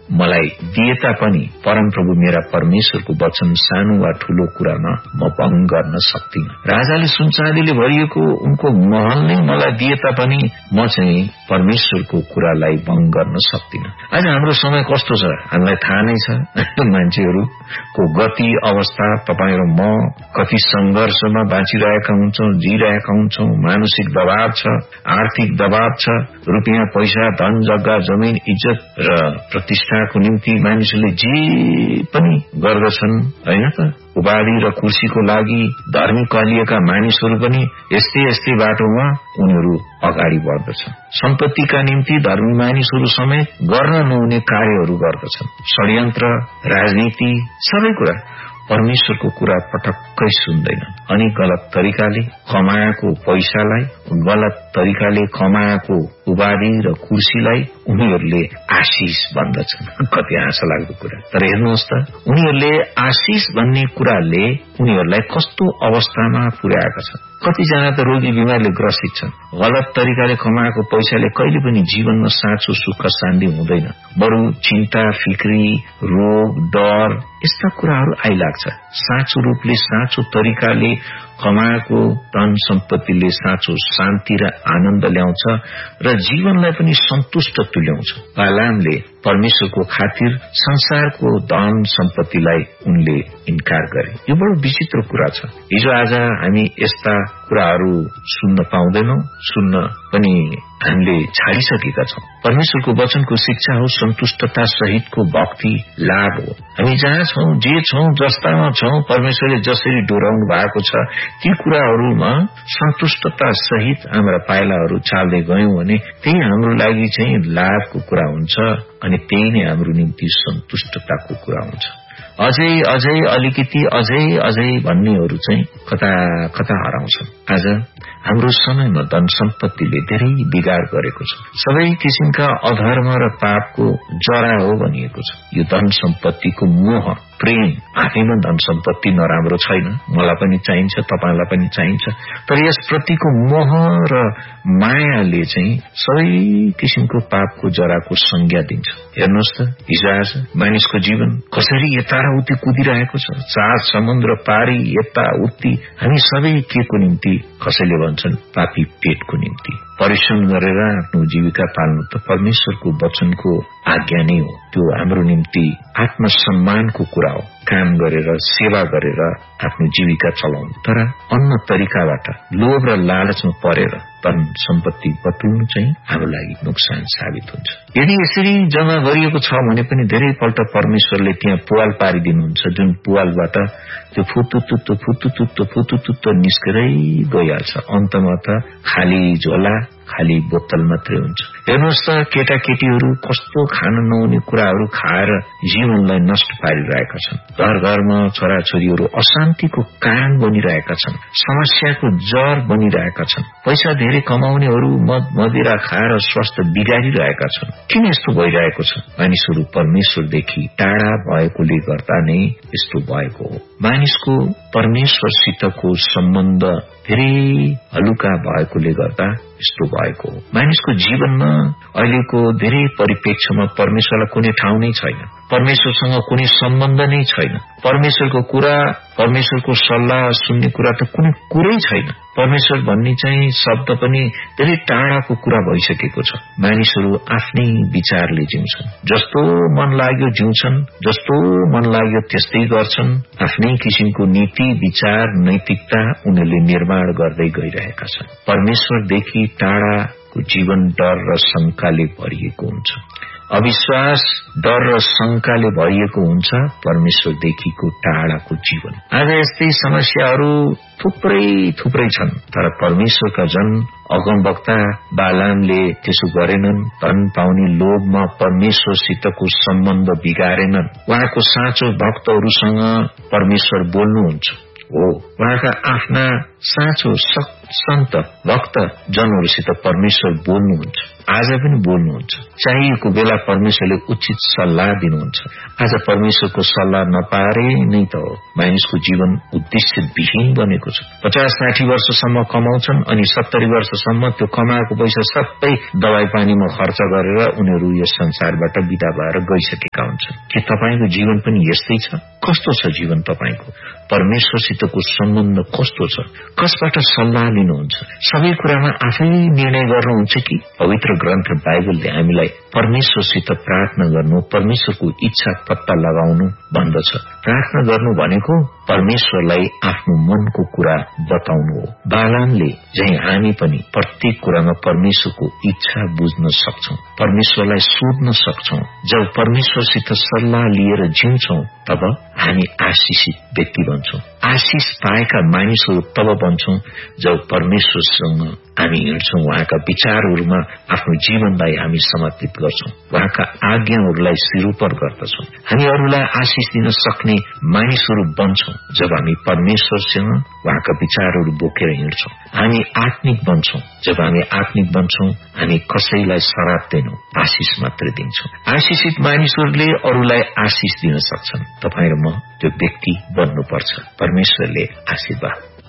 मलाई दिए तापनि परमप्रभु मेरा परमेश्वरको वचन सानो वा ठूलो कुरामा म भंग गर्न सक्दिन। राजाले सुनचाँदीले भरिएको उनको महल नै मलाई दिए तापनि म चाहिँ परमेश्वरको कुरालाई भंग गर्न सक्दिन। आज हाम्रो समय कस्तो छ हामीलाई थाहा नै छ। मान्छेहरूको गति अवस्था तपाई र म कति संघर्षमा बाँचिरहेका हुन्छौं, जिरहेका हुन्छौं। मानसिक दबाव छ, आर्थिक दबाव छ, रुपियाँ पैसा धन जग्गा जमिन इज्जत र प्रतिष्ठाको निम्ति मानिसहरूले जे पनि गर्दछन् हैन त। उपाधि र कुर्सीको लागि धर्मी कहलिएका मानिसहरू पनि यस्तै यस्तै बाटोमा उनीहरू अगाडि बढ्दछन्। सम्पत्तिका निम्ति धर्मी मानिसहरू समेत गर्न नहुने कार्यहरू गर्दछन्। षड्यन्त्र, राजनीति, सबै कुरा परमेश्वरको कुरा पटक्कै सुन्दैन अनि गलत तरिकाले कमाएको पैसालाई, गलत तरिकाले कमाएको उपाधि र कुर्सीलाई उनीहरूले आशिष भन्दछन्। कति आशा लाग्दो कुरा। तर हेर्नुहोस् त, उनीहरूले आशिष भन्ने कुराले उनीहरूलाई कस्तो अवस्थामा पुर्याएका छन्। कतिजना त रोगी बिमारले ग्रसित छन्। गलत तरिकाले कमाएको पैसाले कहिले पनि जीवनमा साँचो सुख शान्ति हुँदैन। बरु चिन्ता, फिक्री, रोग, डर यस्ता कुराहरू आइलाग्छ। साँचो रूपले, साँचो तरिकाले कमाएको धन सम्पत्तिले साँचो शान्ति र आनन्द ल्याउँछ र जीवनलाई पनि सन्तुष्ट तुल्याउँछ। बालामले परमेश्वरको खातिर संसारको धन सम्पत्तिलाई उनले इन्कार गरे। यो बडो विचित्र कुरा छ। हिजो आज हामी यस्ता कुराहरू सुन्न पाउँदैनौं, सुन्न पनि हामीले छाडिसकेका छौं। परमेश्वरको वचनको शिक्षा हो सन्तुष्टता सहितको भक्ति लाभ हो। हामी जहाँ छौं, जे छौं, जस्तामा छौं, परमेश्वरले जसरी डोराउनु भएको छ ती कुराहरूमा सन्तुष्टता सहित हाम्रा पाइलाहरू चाल्दै गयौं भने त्यही हाम्रो लागि चाहिँ लाभको कुरा हुन्छ अनि त्यही नै हाम्रो निम्ति सन्तुष्टताको कुरा हुन्छ। अझै अझै अलिकति अझै अझै भन्नेहरू चाहिँ कता कता हराउँछन्। आज हाम्रो समयमा धन सम्पत्तिले धेरै बिगार गरेको छ। सबै किसिमका अधर्म र पापको जरा हो भनिएको छ। यो धन सम्पत्तिको मोह, प्रेम, आफैमा धन सम्पत्ति नराम्रो छैन, मलाई पनि चाहिन्छ, तपाईलाई पनि चाहिन्छ, तर यसप्रतिको मोह र मायाले चाहिँ सबै किसिमको पापको जराको संज्ञा दिन्छ। हेर्नुहोस् त, हिजो आज मानिसको जीवन कसरी यताउति कुदिरहेको छ। चार समुद्र पारी यताउति हामी सबै के को निम्ति? कसैले भन्छन् पापी पेटको निम्ति। परिश्रम गरेर आफ्नो जीविका पाल्नु त परमेश्वरको वचनको आज्ञा नै हो। त्यो हाम्रो निम्ति आत्मसम्मानको कुरा हो। काम गरेर, सेवा गरेर आफ्नो जीविका चलाउनु। तर अन्य तरिकाबाट लोभ र लालचमा परेर धन सम्पत्ति बटुल्नु चाहिँ हाम्रो लागि नोक्सान साबित हुन्छ। यदि यसरी जम्मा गरिएको छ भने पनि धेरैपल्ट परमेश्वरले त्यहाँ पुवाल पारिदिनुहुन्छ, जुन पुवालबाट त्यो फुतुतुत्त निस्केरै गइहाल्छ। अन्तमा त खाली झोला, खाली बोतल मात्रै हुन्छ। हेर्नुहोस् त, केटाकेटीहरू कस्तो खान नहुने कुराहरू खाएर जीवनलाई नष्ट पारिरहेका छन्। घर घरमा छोराछोरीहरू अशान्तिको कारण बनिरहेका छन्, समस्याको जर बनिरहेका छन्। पैसा धेरै कमाउनेहरू मद मदिरा खाएर स्वास्थ्य बिगारिरहेका छन्। किन यस्तो भइरहेको छ? मानिसहरू परमेश्वरदेखि टाढा भएकोले गर्दा नै यस्तो भएको हो। मानिसको परमेश्वरसितको सम्बन्ध धेरै हलुका भएकोले गर्दा यस्तो भएको हो। मानिसको जीवनमा अहिलेको धेरै परिप्रेक्ष्यमा परमेश्वरलाई कुनै ठाउँ नै छैन। परमेश्वरसँग कुनै सम्बन्ध नै छैन। परमेश्वरको कुरा, परमेश्वरको सल्लाह सुन्ने कुरा त कुनै कुरै छैन। परमेश्वर भन्ने चाहिँ शब्द पनि धेरै टाढाको कुरा भइसकेको छ। मानिसहरू आफ्नै विचारले जिउँछन्, जस्तो मन लाग्यो जिउँछन्, जस्तो मन लाग्यो त्यस्तै गर्छन्। आफ्नै किसिमको नीति, विचार, नैतिकता उनीहरूले निर्माण गर्दै गइरहेका छन्। परमेश्वरदेखि टाढाको जीवन डर र शंकाले भरिएको हुन्छ। अविश्वास, डर र शंकाले भरिएको हुन्छ परमेश्वरदेखिको टाढाको जीवन। आज यस्तै समस्याहरू थुप्रै छन्, तर परमेश्वरका जन अगमवक्ता बालामले त्यसो गरेनन्। धन पाउने लोभमा परमेश्वरसितको सम्बन्ध बिगारेनन्। उहाँको साँचो भक्तहरूसँग परमेश्वर बोल्नुहुन्छ हो। उहाँका आफ्ना साँचो सन्त भक्त जनहरूसित परमेश्वर बोल्नुहुन्छ, आज पनि बोल्नुहुन्छ। चाहिएको बेला परमेश्वरले उचित सल्लाह दिनुहुन्छ। आज परमेश्वरको सल्लाह नपारे नै त हो मानिसको जीवन उद्देश्य विहीन बनेको छ। 50-60 वर्षसम्म कमाउँछन् अनि 70 वर्षसम्म त्यो कमाएको पैसा सबै दबाई पानीमा खर्च गरेर उनीहरू यस संसारबाट विदा भएर गइसकेका हुन्छन्। के तपाईको जीवन पनि यस्तै छ? कस्तो छ जीवन तपाईको? परमेश्वरसितको सम्बन्ध कस्तो छ? कसबाट सल्लाह लिनुहुन्छ? सबै कुरामा आफै निर्णय गर्नुहुन्छ कि पवित्र ग्रन्थ बाइबलले हामीलाई परमेश्वरसित प्रार्थना गर्नु, परमेश्वरको इच्छा पत्ता लगाउनु भन्दछ। प्रार्थना गर्नु भनेको परमेश्वरलाई आफ्नो मनको कुरा बताउनु हो। बालामले झै हामी पनि प्रत्येक कुरामा परमेश्वरको इच्छा बुझ्न सक्छौं, परमेश्वरलाई सोध्न सक्छौं। जब परमेश्वरसित सल्लाह लिएर जिउँछौं तब हामी आशिषित व्यक्ति बन्छौं। आशिष पाएका मानिसहरू तब बन्छौं जब परमेश्वरसँग हामी हिँड्छौं, उहाँका विचारहरूमा आफ्नो जीवनलाई हामी समर्पित गर्छौं, उहाँका आज्ञाहरूलाई सिरोपर गर्दछौं। हामी अरूलाई आशिष दिन सक्ने मानिसहरू बन्छौं जब हामी परमेश्वरसँग उहाँका विचारहरू बोकेर हिँड्छौं। हामी आत्मिक बन्छौं। जब हामी आत्मिक बन्छौं हामी कसैलाई सराप्दैनौं, आशिष मात्र दिन्छौं। आशिषित मानिसहरूले अरूलाई आशिष दिन सक्छन्। तपाईँ र म त्यो व्यक्ति बन्नुपर्छ। परमेश्वरले आशीर्वाद